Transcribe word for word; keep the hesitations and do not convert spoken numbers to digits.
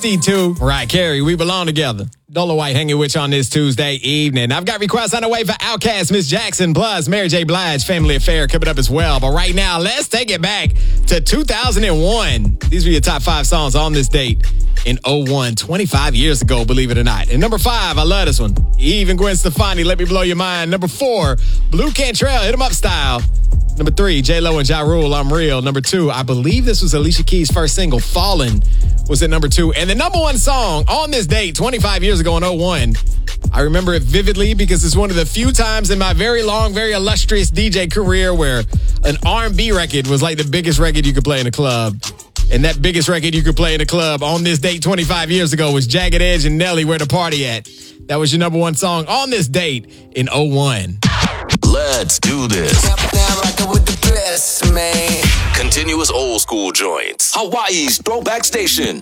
sixty-two. Mariah Carey, We Belong Together. Dola White hanging with you on this Tuesday evening. I've got requests on the way for Outkast, Miss Jackson, plus Mary J. Blige, Family Affair coming up as well. But right now, let's take it back to two thousand one. These were your top five songs on this date in oh one, twenty-five years ago, believe it or not. And number five, I love this one. Even Gwen Stefani, Let Me Blow Your Mind. Number four, Blue Cantrell, Hit 'Em Up Style. Number three, J-Lo and Ja Rule, I'm Real. Number two, I believe this was Alicia Keys' first single, Fallen, was at number two. And the number one song on this date, twenty-five years ago in oh one, I remember it vividly because it's one of the few times in my very long, very illustrious D J career where an R and B record was like the biggest record you could play in a club. And that biggest record you could play in a club on this date twenty-five years ago was Jagged Edge and Nelly, Where the Party At. That was your number one song on this date in oh one. Let's do this. Now rockin' with the best, man. Continuous old school joints. Hawaii's Throwback Station.